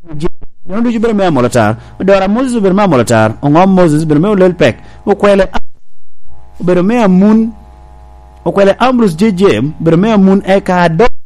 Yono ju berme molatar dora Moses berme molatar ngom Moses berme lel pek o kwele berme amun o kwele Ambrose jejem berme amun e ka do